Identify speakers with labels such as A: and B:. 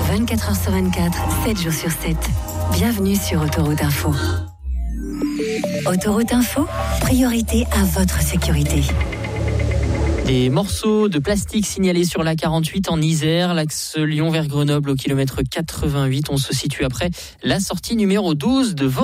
A: 24 heures sur 24, 7 jours sur 7. Bienvenue sur Autoroute Info. Autoroute Info, priorité à votre sécurité.
B: Des morceaux de plastique signalés sur la 48 en Isère, l'axe Lyon vers Grenoble au kilomètre 88. On se situe après la sortie numéro 12 de